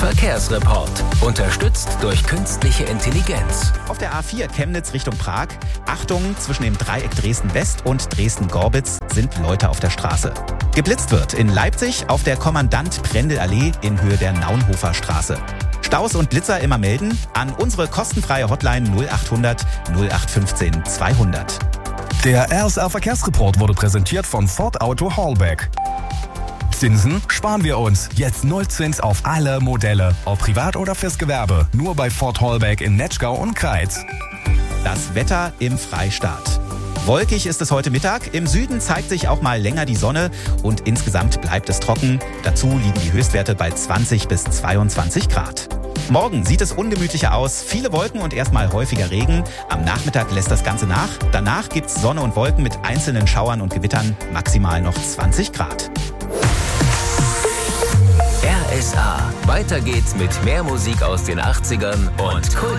Verkehrsreport. Unterstützt durch künstliche Intelligenz. Auf der A4 Chemnitz Richtung Prag. Achtung, zwischen dem Dreieck Dresden-West und Dresden-Gorbitz sind Leute auf der Straße. Geblitzt wird in Leipzig auf der Kommandant-Prendel-Allee in Höhe der Naunhofer Straße. Staus und Blitzer immer melden an unsere kostenfreie Hotline 0800 0815 200. Der RSA Verkehrsreport wurde präsentiert von Ford Auto Hallback. Zinsen sparen wir uns. Jetzt Nullzins auf alle Modelle. Ob privat oder fürs Gewerbe. Nur bei Ford Hallback in Netschgau und Kreiz. Das Wetter im Freistaat. Wolkig ist es heute Mittag. Im Süden zeigt sich auch mal länger die Sonne und insgesamt bleibt es trocken. Dazu liegen die Höchstwerte bei 20 bis 22 Grad. Morgen sieht es ungemütlicher aus. Viele Wolken und erstmal häufiger Regen. Am Nachmittag lässt das Ganze nach. Danach gibt's Sonne und Wolken mit einzelnen Schauern und Gewittern. Maximal noch 20 Grad. RSA. Weiter geht's mit mehr Musik aus den 80ern und Kult.